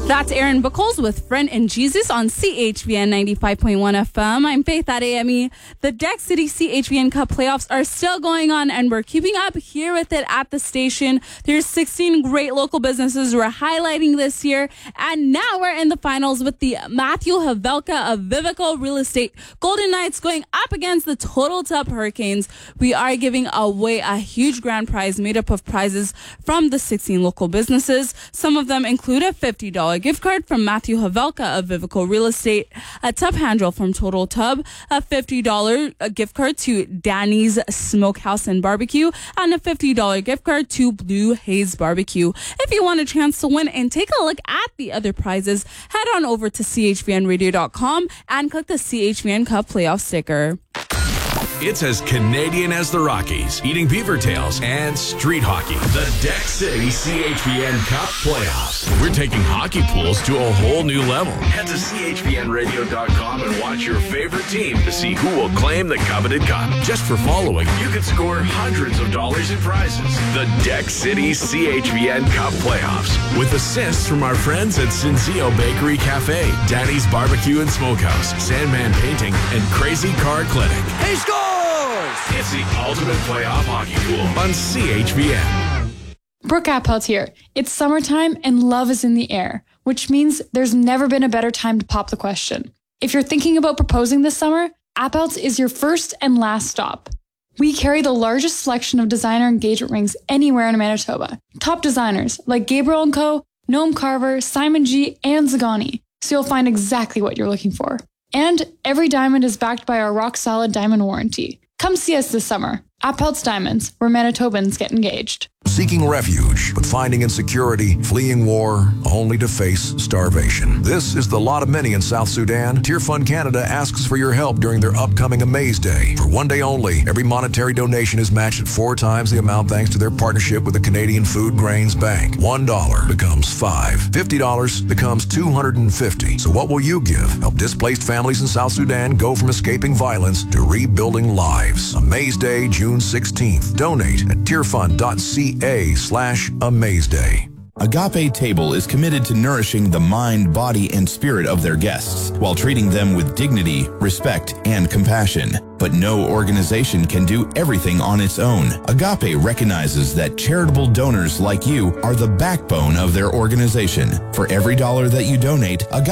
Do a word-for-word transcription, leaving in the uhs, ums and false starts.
That's Aaron Buchholz with Friend and Jesus on C H V N ninety-five point one F M. I'm Faith at A M E. The Deck City C H V N Cup playoffs are still going on, and we're keeping up here with it at the station. There's sixteen great local businesses we're highlighting this year, and now we're in the finals with the Matthew Havelka of Vivico Real Estate Golden Knights going up against the Total Tub Hurricanes. We are giving away a huge grand prize made up of prizes from the sixteen local businesses. Some of them include a fifty dollars gift card from Matthew Havelka of Vivico Real Estate, a tub handle from Total Tub, a fifty dollars gift card to Danny's Smokehouse and Barbecue, and a fifty dollars gift card to Blue Haze Barbecue. If you want a chance to win and take a look at the other prizes, head on over to C H V N radio dot com and click the C H V N Cup playoff sticker. It's as Canadian as the Rockies, eating beaver tails, and street hockey. The Deck City C H V N Cup Playoffs. We're taking hockey pools to a whole new level. Head to C H V N radio dot com and watch your favorite team to see who will claim the coveted cup. Just for following, you can score hundreds of dollars in prizes. The Deck City C H V N Cup Playoffs. With assists from our friends at Cinzio Bakery Cafe, Danny's Barbecue and Smokehouse, Sandman Painting, and Crazy Car Clinic. He scores! It's the ultimate playoff hockey pool on C H V N. Brooke Appelt here. It's summertime and love is in the air, which means there's never been a better time to pop the question. If you're thinking about proposing this summer, Appelt's is your first and last stop. We carry the largest selection of designer engagement rings anywhere in Manitoba. Top designers like Gabriel and Co., Noam Carver, Simon G., and Zagani, so you'll find exactly what you're looking for. And every diamond is backed by our rock-solid diamond warranty. Come see us this summer. Appelt's Diamonds, where Manitobans get engaged. Seeking refuge, but finding insecurity, fleeing war, only to face starvation. This is the lot of many in South Sudan. Tier Fund Canada asks for your help during their upcoming Amaze Day. For one day only, every monetary donation is matched at four times the amount thanks to their partnership with the Canadian Food Grains Bank. One dollar becomes five. Fifty dollars becomes two hundred fifty. So what will you give? Help displaced families in South Sudan go from escaping violence to rebuilding lives. Amaze Day, June sixteenth. Donate at tierfund dot c a slash Amaze Day. Agape Table is committed to nourishing the mind, body, and spirit of their guests while treating them with dignity, respect, and compassion. But no organization can do everything on its own. Agape recognizes that charitable donors like you are the backbone of their organization. For every dollar that you donate, Agape